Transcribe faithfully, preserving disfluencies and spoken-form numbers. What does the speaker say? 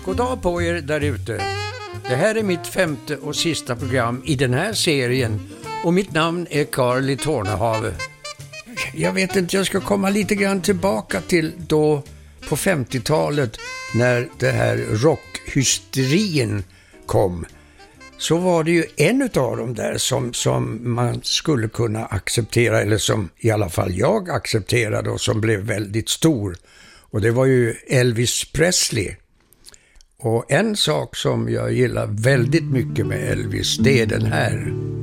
God dag på er där ute. Det här är mitt femte och sista program i den här serien och mitt namn är Carl i Tornehave. Jag vet inte, jag ska komma lite grann tillbaka till då på femtiotalet när det här rockhysterin kom. Så var det ju en av dem där som, som man skulle kunna acceptera, eller som i alla fall jag accepterade och som blev väldigt stor. Och det var ju Elvis Presley. Och en sak som jag gillar väldigt mycket med Elvis, det är den här.